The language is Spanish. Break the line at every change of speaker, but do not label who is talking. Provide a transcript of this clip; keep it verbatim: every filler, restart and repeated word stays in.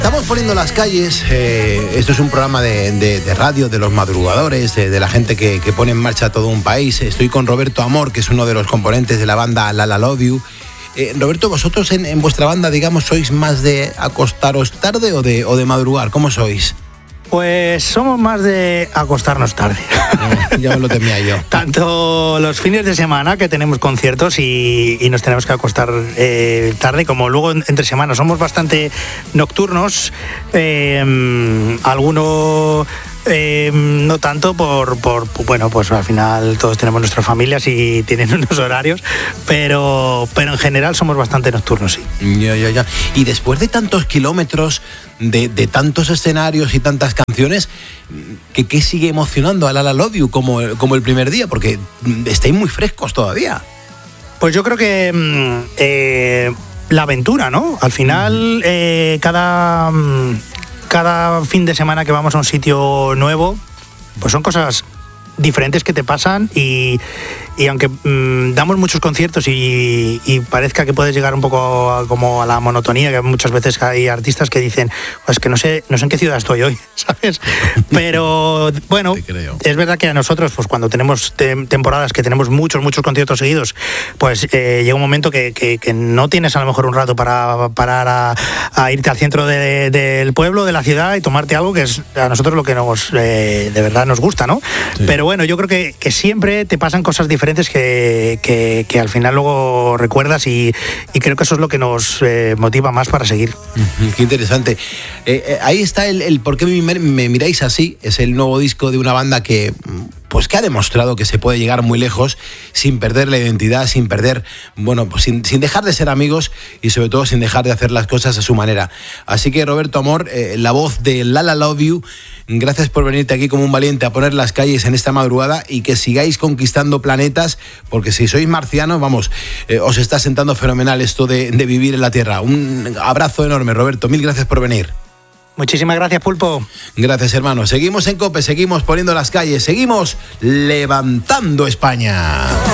Estamos poniendo las calles, eh, esto es un programa de, de, de radio, de los madrugadores, de, de la gente que, que pone en marcha todo un país. Estoy con Roberto Amor, que es uno de los componentes de la banda La La Love You. Eh, Roberto, vosotros en, en vuestra banda, digamos, ¿sois más de acostaros tarde o de, o de madrugar? ¿Cómo sois?
Pues somos más de acostarnos tarde.
Eh, ya me lo temía yo.
Tanto los fines de semana que tenemos conciertos y, y nos tenemos que acostar eh, tarde, como luego entre semanas. Somos bastante nocturnos. Eh, alguno... Eh, no tanto por, por, bueno, pues al final todos tenemos nuestras familias y tienen unos horarios, pero, pero en general somos bastante nocturnos, sí.
Ya, ya, ya. Y después de tantos kilómetros, de, de tantos escenarios y tantas canciones, ¿qué, qué sigue emocionando a La La Love You como, como el primer día? Porque estáis muy frescos todavía.
Pues yo creo que eh, la aventura, ¿no? Al final, eh, cada... Cada fin de semana que vamos a un sitio nuevo, pues son cosas diferentes que te pasan y, y aunque mmm, damos muchos conciertos y, y parezca que puedes llegar un poco a, como a la monotonía, que muchas veces hay artistas que dicen, pues que no sé, no sé en qué ciudad estoy hoy, ¿sabes? Pero bueno, es verdad que a nosotros, pues cuando tenemos te- temporadas que tenemos muchos, muchos conciertos seguidos, pues eh, llega un momento que, que, que no tienes a lo mejor un rato para parar a, a irte al centro de, de, del pueblo, de la ciudad y tomarte algo que es a nosotros lo que nos eh, de verdad nos gusta, ¿no? Sí. Pero bueno, yo creo que, que siempre te pasan cosas diferentes que, que, que al final luego recuerdas y, y creo que eso es lo que nos eh, motiva más para seguir.
Qué interesante. Eh, eh, ahí está el, el por qué me, me miráis así. Es el nuevo disco de una banda que... pues que ha demostrado que se puede llegar muy lejos sin perder la identidad, sin perder, bueno, pues sin, sin dejar de ser amigos y sobre todo sin dejar de hacer las cosas a su manera. Así que Roberto Amor, eh, la voz de La La Love You, gracias por venirte aquí como un valiente a poner las calles en esta madrugada y que sigáis conquistando planetas, porque si sois marcianos, vamos, eh, os está sentando fenomenal esto de, de vivir en la Tierra. Un abrazo enorme, Roberto, mil gracias por venir.
Muchísimas gracias, Pulpo.
Gracias, hermano. Seguimos en COPE, seguimos poniendo las calles, seguimos levantando España.